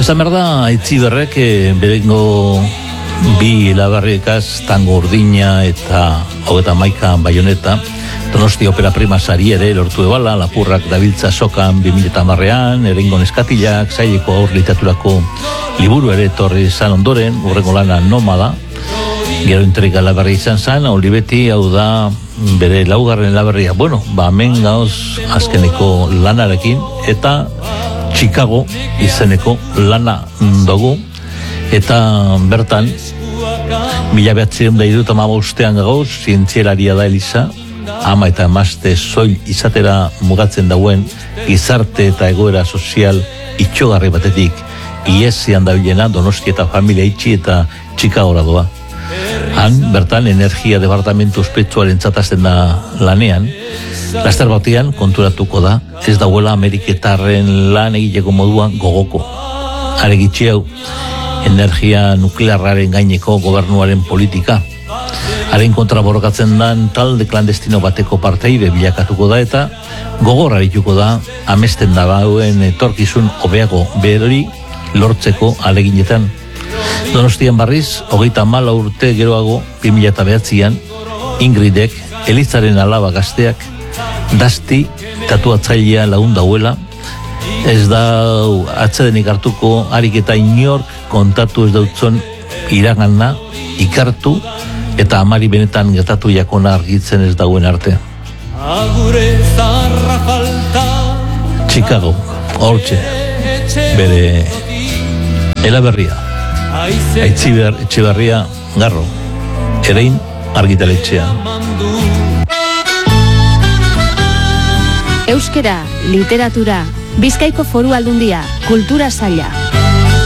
Esan behar da, Aitziberrek berengo bi elabarriekaz Tango Urdina eta 31 Baioneta Donosti Opera Prima sari ere lortu ebala, lapurrak dabiltza sokan 2010an, erengo neskatilak, zaileko aur literaturako liburu ere torri izan ondoren, urrengo lana Nomada, gero intriga elabarri izan zan, Olibeti hau da bere laugarren elabarria, hemen gauz azkeneko lanarekin, eta Chicago izeneko lana dugu, eta bertan, 1975 gauz, zientzialaria da Elisa, ama eta emazte soil izatera mugatzen dauen gizarte eta egoera sozial itxogarri batetik iesian dabilena Donosti eta familia itxi eta Chicagora doa. Han, bertan, energia departamentu ospetsuaren txatazten da lanean, laster batean konturatuko da, ez dauela Ameriketarren lan egiteko moduan gogoko. Aregitxe hau, energia nuklearraren gaineko gobernuaren politika. Haren kontra borrokatzen dan talde klandestino bateko parteide bilakatuko da eta gogorrarituko da amesten dagoen etorkizun hobeago berori lortzeko aleginetan. Donostian barriz, 34 urte geroago 2009an, Ingridek, Elizaren alaba gazteak, Dasti tatuatzailea lagun dauela, ez da atsedenik hartuko harik eta inork kontatu ez dautzon iragana ikartu eta amari benetan gertatu jakona argitzen ez dauen arte. Chicago, hortxe, bere elaberria, Aitziberria Garro, Erein argitaletxea. Euskera, literatura, Bizkaiko Foru Aldundia, kultura saila.